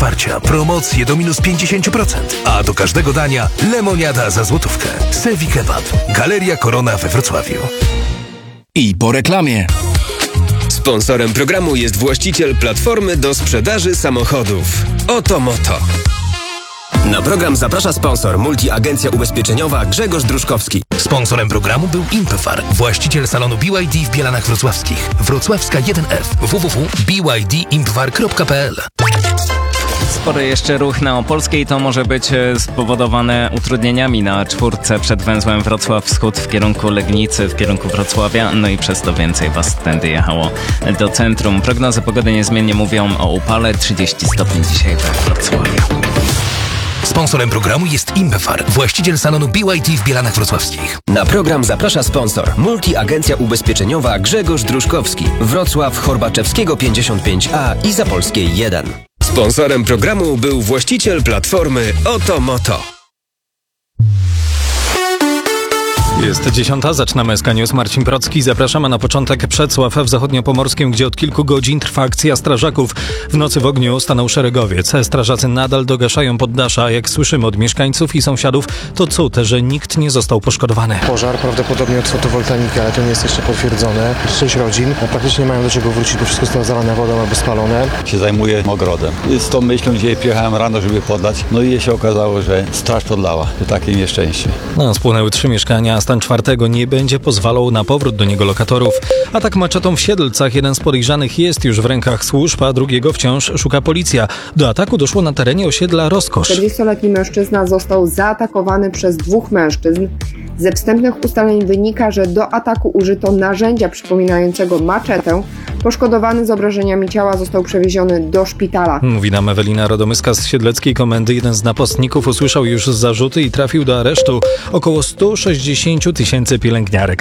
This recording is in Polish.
otwarcia, promocje do minus 50%, a do każdego dania lemoniada za złotówkę. Sevi Kebab, Galeria Korona we Wrocławiu. I po reklamie. Sponsorem programu jest właściciel platformy do sprzedaży samochodów Oto Moto. Na program zaprasza sponsor multiagencja ubezpieczeniowa Grzegorz Druszkowski. Sponsorem programu był Impefar, właściciel salonu BYD w Bielanach Wrocławskich. Wrocławska 1F, www.bydimfar.pl. Spory jeszcze ruch na Opolskiej, to może być spowodowane utrudnieniami na czwórce przed węzłem Wrocław Wschód w kierunku Legnicy, w kierunku Wrocławia, no i przez to więcej was tędy jechało do centrum. Prognozy pogody niezmiennie mówią o upale, 30 stopni dzisiaj we Wrocławiu. Sponsorem programu jest Impefar, właściciel salonu BYD w Bielanach Wrocławskich. Na program zaprasza sponsor multiagencja ubezpieczeniowa Grzegorz Druszkowski, Wrocław, Horbaczewskiego 55A i Zapolskiej 1. Sponsorem programu był właściciel platformy Oto Moto. Jest 10, zaczynamy SK News. Marcin Procki. Zapraszamy na początek Przecław w Zachodniopomorskim, gdzie od kilku godzin trwa akcja strażaków. W nocy w ogniu stanął szeregowiec. Strażacy nadal dogaszają poddasza. Jak słyszymy od mieszkańców i sąsiadów, to cud, że nikt nie został poszkodowany. Pożar prawdopodobnie od fotowoltaiki, ale to nie jest jeszcze potwierdzone. 6 rodzin praktycznie nie mają do czego wrócić, bo wszystko zostało zalane wodą albo spalone. Się zajmuję ogrodem. Z tą myślą dzisiaj przyjechałem rano, żeby podlać. No i się okazało, że straż podlała. To takie nieszczęście. Spłonęły 3 mieszkania, stan 4 nie będzie pozwalał na powrót do niego lokatorów. Atak maczetą w Siedlcach. Jeden z podejrzanych jest już w rękach służb, a drugiego wciąż szuka policja. Do ataku doszło na terenie osiedla Rozkosz. 40-letni mężczyzna został zaatakowany przez 2 mężczyzn. Ze wstępnych ustaleń wynika, że do ataku użyto narzędzia przypominającego maczetę. Poszkodowany z obrażeniami ciała został przewieziony do szpitala. Mówi nam Ewelina Radomyska z Siedleckiej Komendy. Jeden z napastników usłyszał już zarzuty i trafił do aresztu. Około 160 000 pielęgniarek